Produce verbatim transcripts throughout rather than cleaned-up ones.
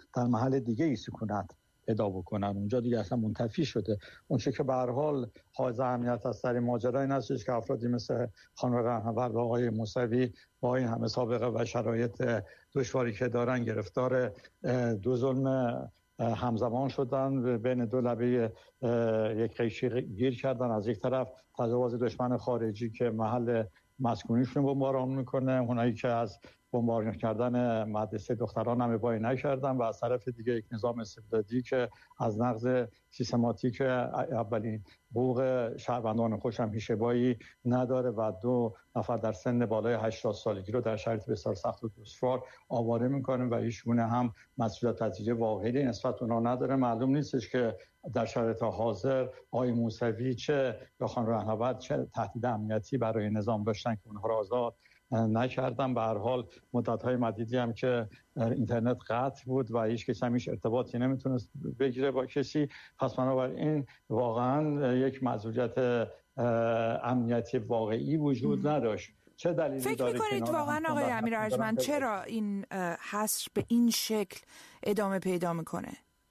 در محل دیگه ای سکونت پیدا بکنن. اونجا دیگه اصلا منتفی شده. اون چه که به هر حال حائز اهمیت است در این ماجرا این است که افرادی مثل خانم رهنورد و آقای موسوی با این همه سابقه و شرایط دشواری که دارن گرفتار دو ظلم همزمان شدن، بین دو لبه یک قیچی گیر کردن. از یک طرف تجاوز دشمن خارجی که محل مسکونیشون بمباران میکنه، اونایی که از بمباران کردن مدرسه دختران هم ابایی نکردن، و از طرف دیگه یک نظام استبدادی که از نقض سیستماتیک اولین حقوق شهروندان خوش هم هیشه‌بایی نداره و دو نفر در سن بالای هشتاد سالگی رو در شرایط بسیار سخت و دشوار آواره میکنه و هیچگونه هم مسئولیت پذیری واقعی نسبت اونها نداره. معلوم نیستش که در شرایط حاضر آقای موسوی چه یا خانم رهنورد چه تهدید امنیتی برای نظام داشتن که اونها را آزاد نکردم. به هر حال مدت‌های مدیدی هم که اینترنت قطع بود و هیچ کس هم هیچ ارتباطی نمیتونست بگیره با کسی. پس بنابراین واقعا یک مسئولیت امنیتی واقعی وجود نداشت. چه دلیلی فکر داره میکنید واقعا آقای امیر ارجمند چرا این حصر به این شکل ادامه پیدا میکنه؟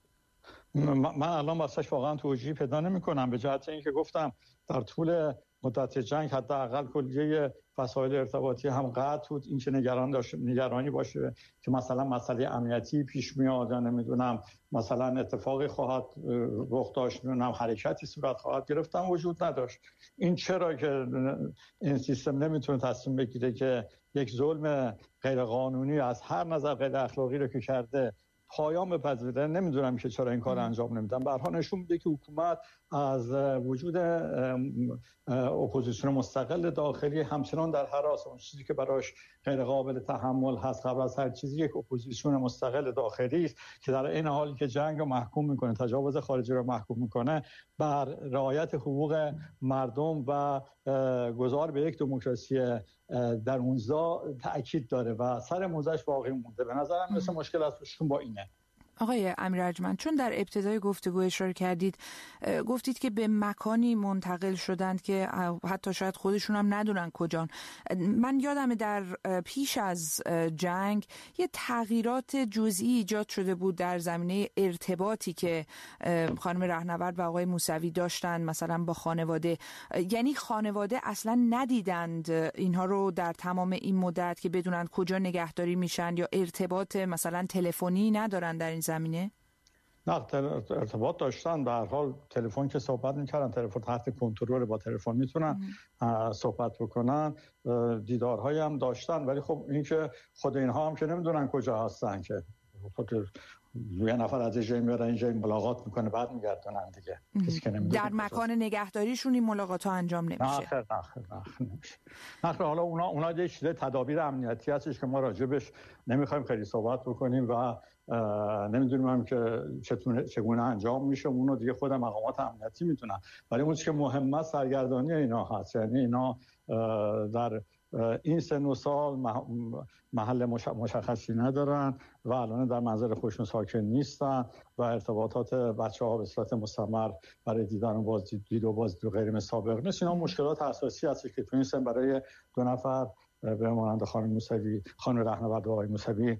من الان واسش واقعا توجیه پیدا نمی‌کنم، به جهت اینکه گفتم در طول مدت جنگ حداقل کلیه وسایل ارتباطی هم قطع بود. این که نگران داشت نگرانی باشه که مثلا مسئله امنیتی پیش میاد یا نمیدونم مثلا اتفاقی خواهد رخ داشت، نمیدونم حرکتی صورت خواهد گرفت هم وجود نداشت. این چرا که این سیستم نمیتونه تصمیم بگیره که یک ظلم غیر قانونی از هر نظر غیر اخلاقی رو که کرده پایان بپذیره؟ نمیدونم که چرا این کار انجام نمیدن. به هر حال نشون میده که حکومت از وجود اپوزیسیون مستقل داخلی همچنان در هراس. اون چیزی که براش غیر قابل تحمل هست قبل از هر چیزی یک اپوزیسیون مستقل داخلی است که در این حالی که جنگ رو محکوم میکنه، تجاوز خارجی رو محکوم میکنه، بر رعایت حقوق مردم و گذار به یک دموکراسی در اونجا تأکید داره و سر موزش واقعی مونده. به نظرم مثل مشکل از روشون با اینه. آقای امیر ارجمند، چون در ابتدای گفتگو اشاره کردید گفتید که به مکانی منتقل شدند که حتی شاید خودشون هم ندونن کجان. من یادمه در پیش از جنگ یه تغییرات جزئی ایجاد شده بود در زمینه ارتباطی که خانم رهنورد و آقای موسوی داشتن مثلا با خانواده. یعنی خانواده اصلا ندیدند اینها رو در تمام این مدت که بدونن کجا نگهداری میشن، یا ارتباط مثلا تلفنی ندارن در این زمینه؟ نه، ارتباط داشتن. به هر حال تلفن که صحبت میکردن، تلفن تحت کنترل، با تلفن میتونن صحبت بکنن، دیدارهایی هم داشتن. ولی خب این که خود اینها هم که نمیدونن کجا هستن، که یه نفر از جایی میاره اینجا ملاقات میکنه بعد میگردونن دیگه. کسی که نمیدونه در مکان نگهداریشون این ملاقات ها انجام نمیشه. نه خیر نه خیر نمیشه. نه خیر. حالا اونا اونا یه چیز تدابیر امنیتی هستش که ما راجبش نمیخوایم خیلی صحبت بکنیم و نمیدونیم هم که چطور چگونه انجام میشه. اونو دیگه خود مقامات امنیتی میتونن. ولی اون چیزی که مهمه سرگردانی اینا هست. یعنی اینا در این سن و سال محل مشخصی ندارن و الان در منزل خودشون ساکن نیستن و ارتباطات بچه‌ها به صورت مستمر برای دیدن و بازدید و بازدید و غیر سابق نیست. اینا مشکلات اساسی هست که تو این سن برای دو نفر به مانند خانم موسوی، خانم رهنورد و آقای موسوی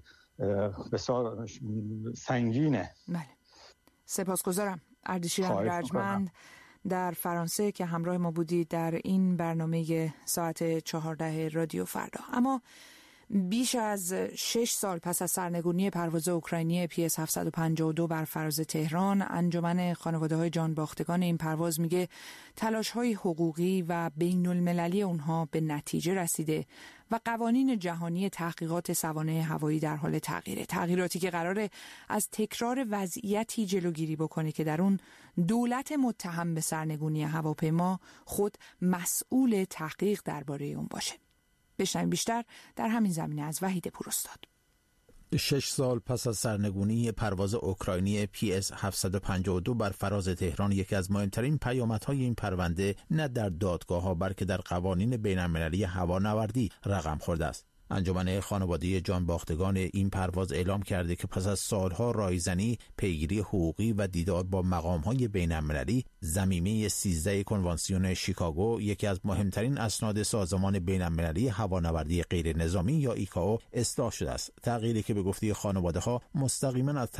بسیار سنگینه. بله. سپاسگزارم. اردشیر امیر ارجمند در فرانسه که همراه ما بودید در این برنامه ساعت چهارده رادیو فردا. اما بیش از شش سال پس از سرنگونی پرواز اوکراینی پی اس هفتصد و پنجاه و دو بر فراز تهران، انجمن خانواده‌های جانباختگان این پرواز میگه تلاش‌های حقوقی و بین المللی اونها به نتیجه رسیده و قوانین جهانی تحقیقات سوانح هوایی در حال تغییره. تغییراتی که قراره از تکرار وضعیتی جلوگیری بکنه که در اون دولت متهم به سرنگونی هواپیما خود مسئول تحقیق درباره اون باشه. بشنویم بیشتر در همین زمینه از وحید پوراستاد. شش سال پس از سرنگونی پرواز اوکراینی پی اس هفتصد و پنجاه و دو بر فراز تهران، یکی از مهمترین پیامدهای این پرونده نه در دادگاه‌ها بلکه در قوانین بین‌المللی هوانوردی رقم خورده است. انجمن خانواده جانباختگان این پرواز اعلام کرده که پس از سالها رایزنی، پیگیری حقوقی و دیدار با مقام‌های بین‌المللی، ضمیمه سیزده کنوانسیون شیکاگو، یکی از مهمترین اسناد سازمان بین‌المللی هوانوردی غیر نظامی یا ایکائو، اصلاح شده است. تغییری که به گفته خانواده‌ها مستقیما از